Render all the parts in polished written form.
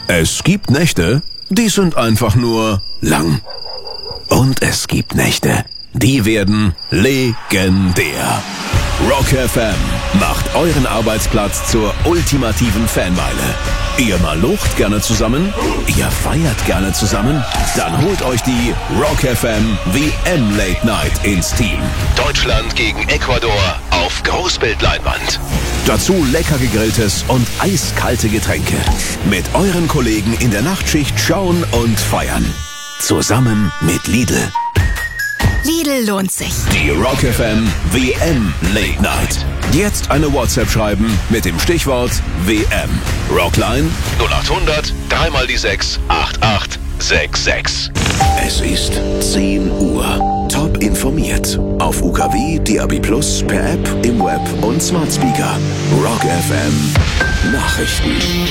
Es gibt Nächte, die sind einfach nur lang. Und es gibt Nächte, die werden legendär. Rock FM macht euren Arbeitsplatz zur ultimativen Fanmeile. Ihr malucht gerne zusammen? Ihr feiert gerne zusammen? Dann holt euch die Rock FM WM Late Night ins Team. Deutschland gegen Ecuador auf Großbildleinwand. Dazu lecker gegrilltes und eiskalte Getränke. Mit euren Kollegen in der Nachtschicht schauen und feiern. Zusammen mit Lidl. Lidl lohnt sich. Die Rock FM WM Late Night. Jetzt eine WhatsApp schreiben mit dem Stichwort WM. Rockline 0800 3 die 6 8866. Es ist 10 Uhr. Top informiert. Auf UKW, DAB+, per App, im Web und Smart Speaker. Rock FM Nachrichten.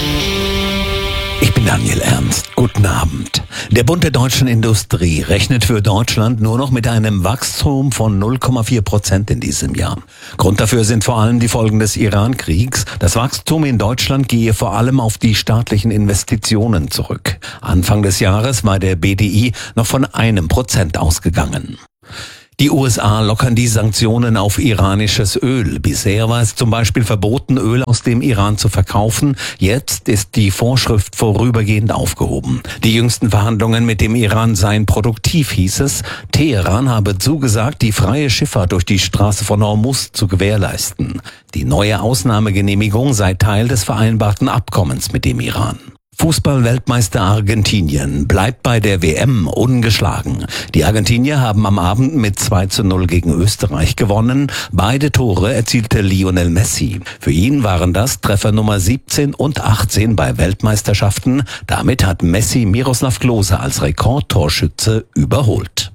Ich bin Daniel Ernst. Guten Abend. Der Bund der deutschen Industrie rechnet für Deutschland nur noch mit einem Wachstum von 0,4% in diesem Jahr. Grund dafür sind vor allem die Folgen des Iran-Kriegs. Das Wachstum in Deutschland gehe vor allem auf die staatlichen Investitionen zurück. Anfang des Jahres war der BDI noch von 1% ausgegangen. Die USA lockern die Sanktionen auf iranisches Öl. Bisher war es zum Beispiel verboten, Öl aus dem Iran zu verkaufen. Jetzt ist die Vorschrift vorübergehend aufgehoben. Die jüngsten Verhandlungen mit dem Iran seien produktiv, hieß es. Teheran habe zugesagt, die freie Schifffahrt durch die Straße von Hormuz zu gewährleisten. Die neue Ausnahmegenehmigung sei Teil des vereinbarten Abkommens mit dem Iran. Fußball-Weltmeister Argentinien bleibt bei der WM ungeschlagen. Die Argentinier haben am Abend mit 2:0 gegen Österreich gewonnen. Beide Tore erzielte Lionel Messi. Für ihn waren das Treffer Nummer 17 und 18 bei Weltmeisterschaften. Damit hat Messi Miroslav Klose als Rekordtorschütze überholt.